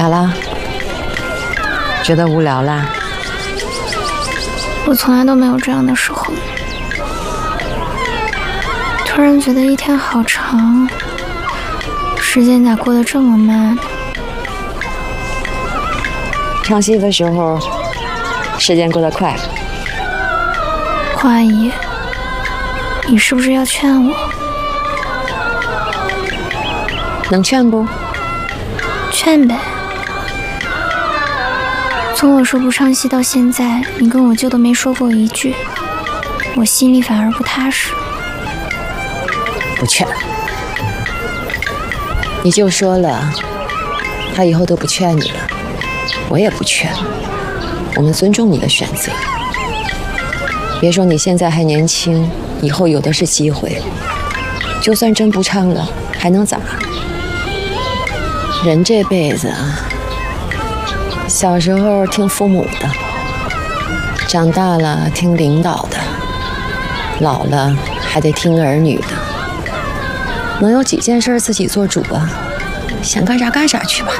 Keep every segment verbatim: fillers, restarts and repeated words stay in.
咋了？觉得无聊啦？ 我从来都没有这样的时候。突然觉得一天好长，时间咋过得这么慢？ 唱戏的时候，时间过得快。 花阿姨，你是不是要劝我？ 能劝不？ 劝呗。从我说不唱戏到现在，你跟我舅都没说过一句，我心里反而不踏实。 不劝。你舅说了，他以后都不劝你了，我也不劝。我们尊重你的选择。别说你现在还年轻，以后有的是机会。就算真不唱了，还能咋？人这辈子啊，小时候听父母的，长大了听领导的，老了还得听儿女的。能有几件事自己做主啊？想干啥干啥去吧。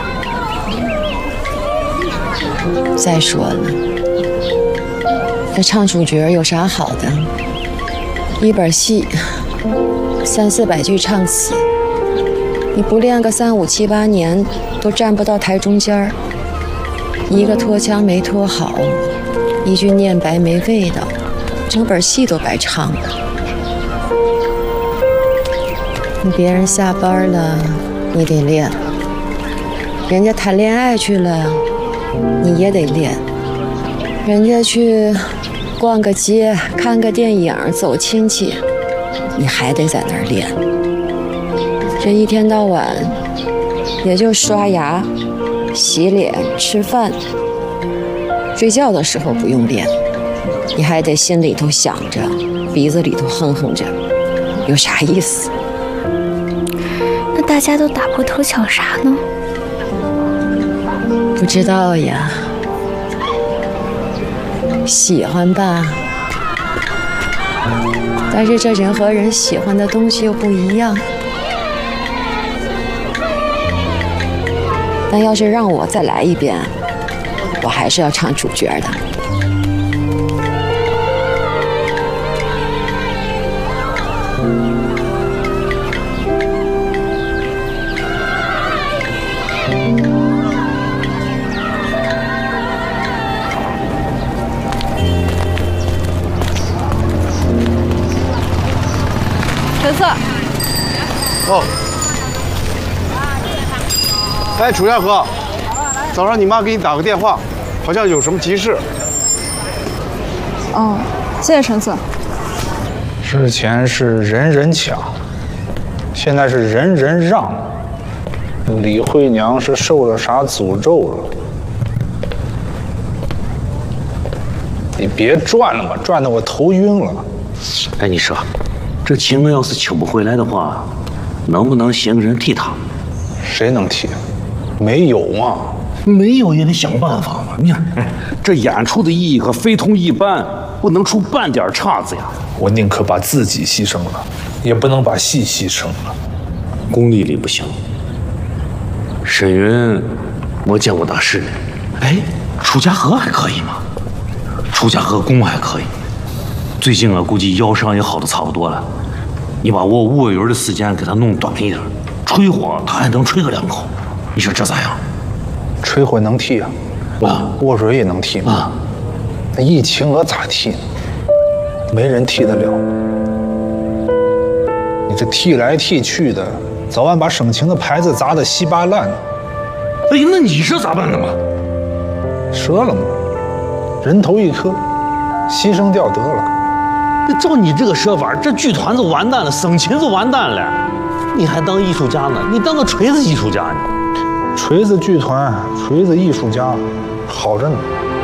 再说了，这唱主角有啥好的？一本戏三四百句唱词，你不练个三五七八年，都站不到台中间儿。一个拖腔没拖好，一句念白没味道，整本戏都白唱了。别人下班了，你得练；人家谈恋爱去了，你也得练；人家去逛个街、看个电影、走亲戚，你还得在那儿练。这一天到晚，也就刷牙、洗脸、吃饭，睡觉的时候不用练，你还得心里头想着，鼻子里头哼哼着，有啥意思？ 那大家都打破头想啥呢？ 不知道呀，喜欢吧，但是这人和人喜欢的东西又不一样。但要是让我再来一遍，我还是要唱主角的。 陈四。 哦。哎，楚家河，早上你妈给你打个电话，好像有什么急事。 哦，谢谢陈四。 之前是人人抢，现在是人人让。李慧娘是受了啥诅咒了？你别转了嘛，转得我头晕了。 哎，你说，这秦娥要是请不回来的话，能不能寻个人替他？ 谁能替？没有嘛。 没有也得想办法嘛。你看，哎，这演出的意义可非同一般，不能出半点岔子呀。 我宁可把自己牺牲了，也不能把戏牺牲了。 功力里不行。沈云，我见过他是，哎，楚家河还可以吗？楚家河功还可以。最近啊，估计腰伤也好的差不多了。你把我五个月的时间给他弄短一点，吹火他还能吹个两口。你说这咋样？ 吹火能替啊，啊，卧水也能替吗？啊，那易秦娥咋替呢？没人替得了。你这替来替去的，早晚把省情的牌子砸得稀巴烂。 哎，那你是咋办的嘛？ 折了嘛，人头一颗，牺牲掉得了。 那照你这个说法，这剧团就完蛋了，省情就完蛋了。你还当艺术家呢？你当个锤子艺术家呢？ 锤子剧团，锤子艺术家，好着呢。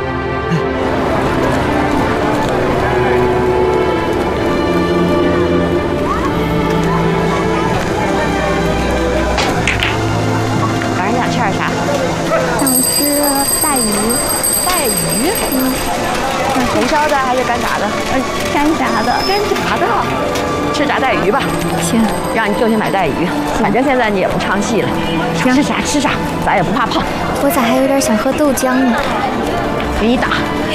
晚上想吃点啥？ 想吃带鱼。 带鱼？嗯。那红烧的还是干炸的？ 呃，干炸的。 干炸的。 吃炸带鱼吧。 行， 让你舅去买带鱼，反正现在你也不唱戏了，吃啥吃啥，咱也不怕胖。 我咋还有点想喝豆浆呢？ 给你打。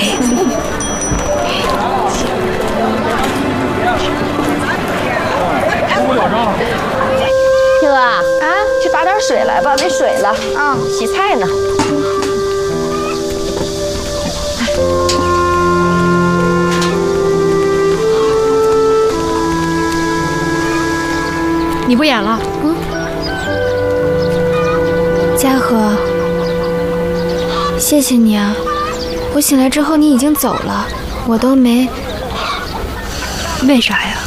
哥啊，去打点水来吧，没水了。啊，洗菜呢。 你不演了？ 嗯。嘉禾，谢谢你啊！我醒来之后你已经走了，我都没。 为啥呀？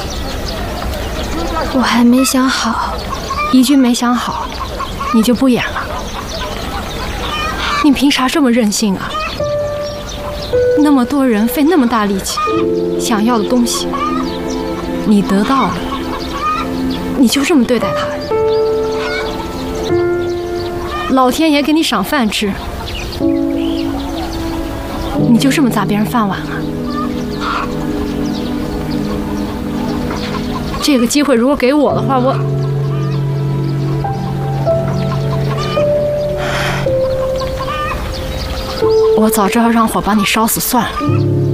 我还没想好。 一句没想好，你就不演了？你凭啥这么任性啊？那么多人费那么大力气，想要的东西，你得到了，你就这么对待他？老天爷给你赏饭吃，你就这么砸别人饭碗啊？这个机会如果给我的话，我我早知道让火把你烧死算了。